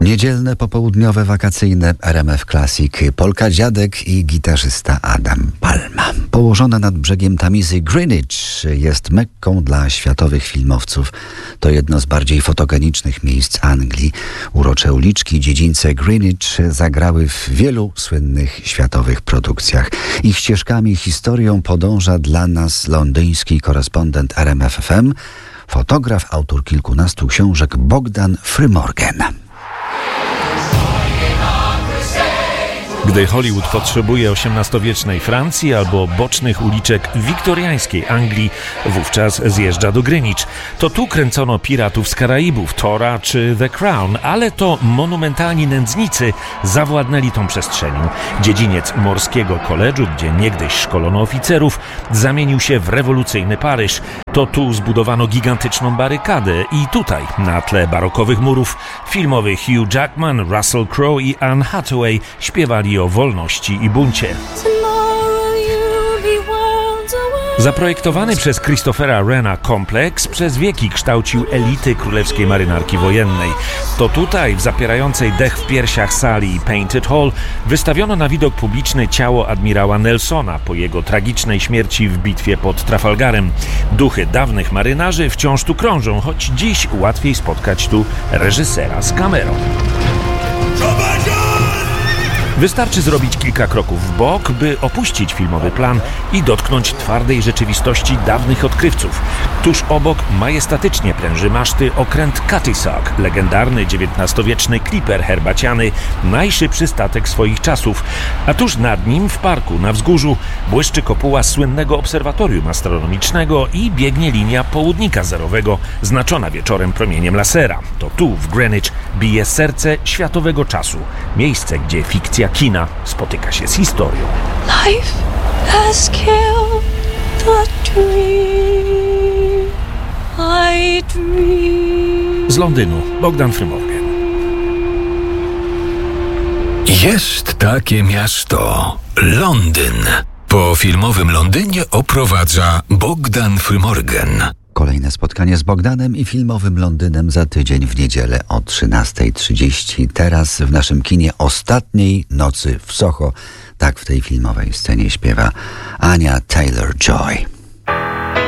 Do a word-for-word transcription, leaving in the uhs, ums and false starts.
Niedzielne, popołudniowe, wakacyjne R M F Classic. Polka Dziadek i gitarzysta Adam Palma. Położona nad brzegiem Tamizy Greenwich jest Mekką dla światowych filmowców. To jedno z bardziej fotogenicznych miejsc Anglii. Urocze uliczki, dziedzińce Greenwich zagrały w wielu słynnych światowych produkcjach. Ich ścieżkami, historią podąża dla nas londyński korespondent R M F F M, fotograf, autor kilkunastu książek Bogdan Frymorgan. Gdy Hollywood potrzebuje osiemnastowiecznej Francji albo bocznych uliczek wiktoriańskiej Anglii, wówczas zjeżdża do Greenwich. To tu kręcono Piratów z Karaibów, Tora czy The Crown, ale to monumentalni nędznicy zawładnęli tą przestrzenią. Dziedziniec morskiego koledżu, gdzie niegdyś szkolono oficerów, zamienił się w rewolucyjny Paryż. To tu zbudowano gigantyczną barykadę i tutaj, na tle barokowych murów, filmowy Hugh Jackman, Russell Crowe i Anne Hathaway śpiewali o wolności i buncie. Zaprojektowany przez Christophera Wrena kompleks przez wieki kształcił elity królewskiej marynarki wojennej. To tutaj, w zapierającej dech w piersiach sali Painted Hall, wystawiono na widok publiczny ciało admirała Nelsona po jego tragicznej śmierci w bitwie pod Trafalgarem. Duchy dawnych marynarzy wciąż tu krążą, choć dziś łatwiej spotkać tu reżysera z kamerą. Wystarczy zrobić kilka kroków w bok, by opuścić filmowy plan i dotknąć twardej rzeczywistości dawnych odkrywców. Tuż obok majestatycznie pręży maszty okręt Cuttisack, legendarny dziewiętnastowieczny kliper herbaciany, najszybszy statek swoich czasów. A tuż nad nim, w parku na wzgórzu, błyszczy kopuła słynnego obserwatorium astronomicznego i biegnie linia południka zerowego, znaczona wieczorem promieniem lasera. To tu, w Greenwich, bije serce światowego czasu. Miejsce, gdzie fikcja kina spotyka się z historią. Life has killed the dream I dream. Z Londynu Bogdan Frymorgan. Jest takie miasto Londyn. Po filmowym Londynie oprowadza Bogdan Frymorgan. Kolejne spotkanie z Bogdanem i filmowym Londynem za tydzień w niedzielę o trzynasta trzydzieści. Teraz w naszym kinie Ostatniej nocy w Soho. Tak w tej filmowej scenie śpiewa Anya Taylor-Joy.